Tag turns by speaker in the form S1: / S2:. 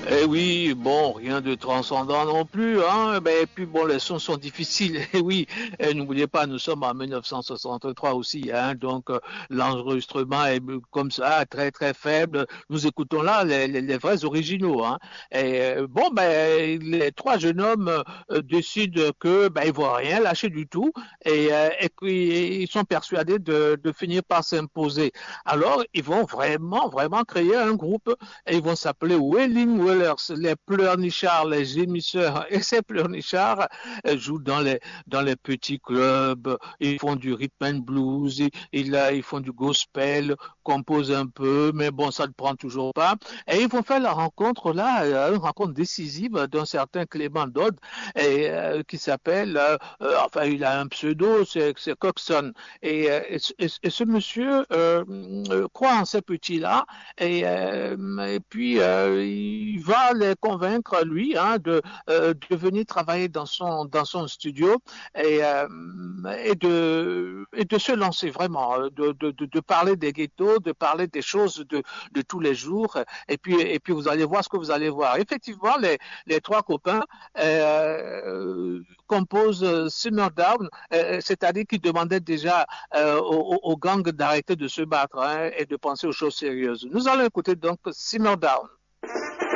S1: Eh oui, bon, rien de transcendant non plus, hein. Ben, et puis bon, les sons sont difficiles. Eh oui, n'oubliez pas, nous sommes en 1963 aussi, hein. Donc l'enregistrement est comme ça, très très faible. Nous écoutons là les vrais originaux, hein. Et bon, ben les trois jeunes hommes décident que ben ils vont rien lâcher du tout et puis ils sont persuadés de finir par s'imposer. Alors ils vont vraiment vraiment créer un groupe et ils vont s'appeler Wailing Wellers, les pleurnichards, les gémisseurs. Et ces pleurnichards jouent dans les petits clubs, ils font du rhythm and blues, ils font du gospel, composent un peu, mais bon, ça ne prend toujours pas. Et ils vont faire la rencontre là, une rencontre décisive d'un certain Clément Dodd, qui s'appelle, enfin, il a un pseudo, c'est Coxon. Et ce monsieur croit en ces petits-là et puis, il va les convaincre, lui, hein, de venir travailler dans son studio et, euh, et de se lancer vraiment, de parler des ghettos, de parler des choses de tous les jours. Et puis, vous allez voir ce que vous allez voir. Effectivement, les trois copains composent Simmer Down, c'est-à-dire qu'ils demandaient déjà aux gangs d'arrêter de se battre, hein, et de penser aux choses sérieuses. Nous allons écouter donc Simmer Down.